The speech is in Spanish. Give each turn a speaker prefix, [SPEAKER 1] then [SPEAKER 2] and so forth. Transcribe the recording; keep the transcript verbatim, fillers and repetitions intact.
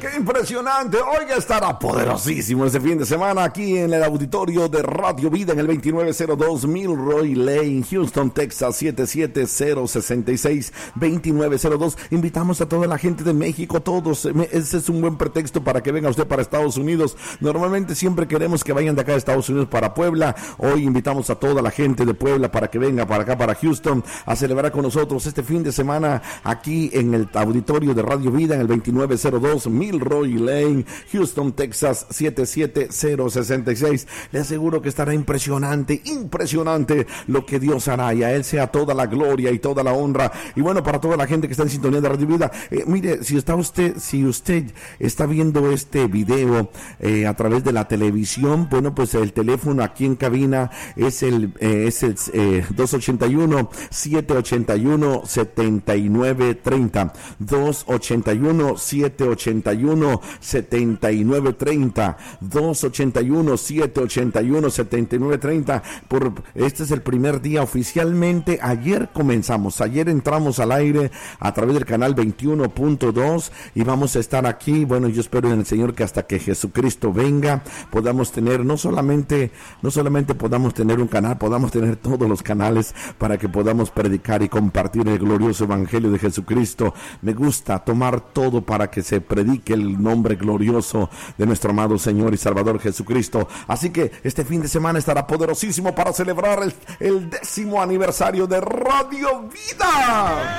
[SPEAKER 1] ¡Qué impresionante! Oiga, estará poderosísimo este fin de semana aquí en el auditorio de Radio Vida en el veintinueve cero dos Milroy Lane, Houston, Texas, siete siete cero seis seis, veintinueve cero dos. Invitamos a toda la gente de México, todos. Ese es un buen pretexto para que venga usted para Estados Unidos. Normalmente siempre queremos que vayan de acá a Estados Unidos para Puebla. Hoy invitamos a toda la gente de Puebla para que venga para acá, para Houston, a celebrar con nosotros este fin de semana aquí en el auditorio de Radio Vida en el veintinueve cero dos Milroy Lane, Houston, Texas, siete siete cero seis seis. Le aseguro que estará impresionante, impresionante lo que Dios hará, y a Él sea toda la gloria y toda la honra. Y bueno, para toda la gente que está en sintonía de Radio Vida, eh, mire, si está usted, si usted está viendo este video eh, a través de la televisión, bueno, pues el teléfono aquí en cabina es el, eh, es el eh, dos ocho uno, siete ocho uno, siete nueve tres cero, dos ocho uno, siete ocho uno, siete nueve tres cero, dos ocho uno, siete ocho uno, siete nueve tres cero. Por, este es el primer día oficialmente. Ayer comenzamos, ayer entramos al aire a través del canal veintiuno punto dos y vamos a estar aquí. Bueno, yo espero en el Señor que hasta que Jesucristo venga podamos tener, no solamente, no solamente podamos tener un canal, podamos tener todos los canales para que podamos predicar y compartir el glorioso evangelio de Jesucristo. Me gusta tomar todo para que se predique el nombre glorioso de nuestro amado Señor y Salvador Jesucristo. Así que este fin de semana estará poderosísimo para celebrar el, el décimo aniversario de Radio Vida.